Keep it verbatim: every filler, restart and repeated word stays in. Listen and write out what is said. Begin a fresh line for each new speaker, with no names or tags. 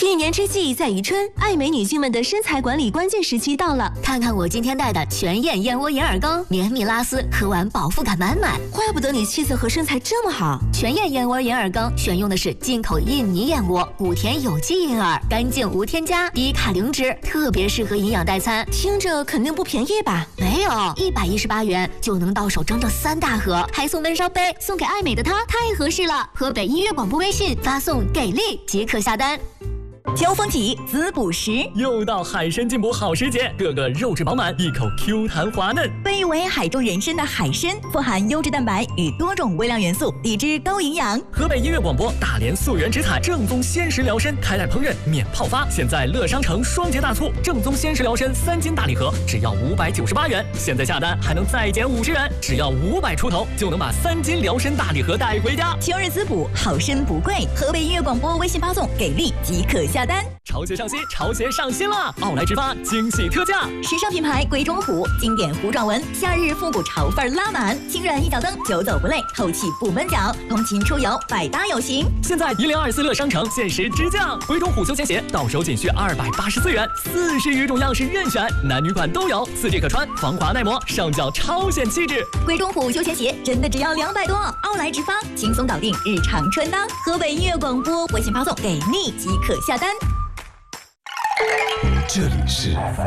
一年之计在于春，爱美女性们的身材管理关键时期到了。
看看我今天带的全燕燕窝银耳羹，绵密拉丝，喝完饱腹感满满。
怪不得你气色和身材这么好。
全燕燕窝银耳羹选用的是进口印尼燕窝，古田有机银耳，干净无添加，低卡零脂，特别适合营养代餐。
听着肯定不便宜吧？
没有，一百一十八元就能到手整整三大盒，还送温烧杯，送给爱美的她太合适了。河北音乐广播微信发送给力即可下单。
交锋体滋补食，
又到海参进补好时节，个个肉质饱满，一口 Q 弹滑嫩。
被誉为海中人参的海参，富含优质蛋白与多种微量元素，低脂高营养。
河北音乐广播大连溯源植采正宗鲜食疗参，开袋烹饪免泡发。现在乐商城双节大促，正宗鲜食疗参三斤大礼盒只要五百九十八元，现在下单还能再减五十元，只要五百出头就能把三斤疗参大礼盒带回家。
秋日滋补，好参不贵。河北音乐广播微信发送给力即可下单。
潮鞋上新，潮鞋上新了！奥莱直发惊喜特价，
时尚品牌鬼冢虎，经典糊状纹，夏日复古潮范拉满，轻软一脚蹬，久走不累，透气不闷脚，通勤出游百搭有型。
现在一零二四乐商城限时直降，鬼冢虎休闲鞋到手仅需二百八十四元，四十余种样式任选，男女款都有，四 G 可穿，防滑耐磨，上脚超显气质。
鬼冢虎休闲鞋真的只要两百多，奥莱直发轻松搞定日常穿搭。河北音乐广播微信发送给力即可下单。
这里是